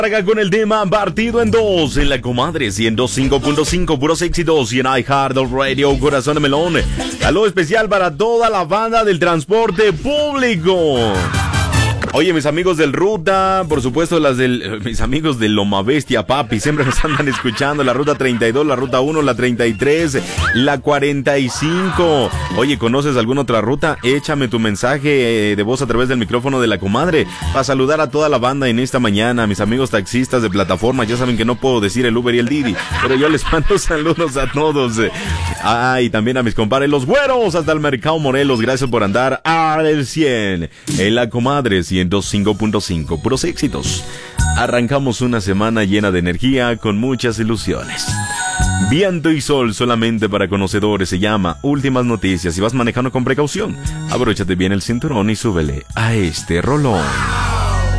Carga con el tema partido en dos en la comadre 105.5 puros éxitos y en iHeartRadio Corazón de Melón. Saludo especial para toda la banda del transporte público. Oye, mis amigos del Ruta, por supuesto mis amigos de Loma Bestia, papi, siempre nos andan escuchando, la Ruta 32, la Ruta 1, la 33, la 45. Oye, ¿conoces alguna otra ruta? Échame tu mensaje de voz a través del micrófono de la comadre para saludar a toda la banda en esta mañana. Mis amigos taxistas de plataforma, ya saben que no puedo decir el Uber y el Didi, pero yo les mando saludos a todos. Y también a mis compadres, los güeros, hasta el Mercado Morelos, gracias por andar al 100 en la comadre 105.5, puros éxitos. Arrancamos una semana llena de energía con muchas ilusiones. Viento y sol solamente para conocedores se llama Últimas Noticias. Si vas manejando con precaución, abróchate bien el cinturón y súbele a este rolón.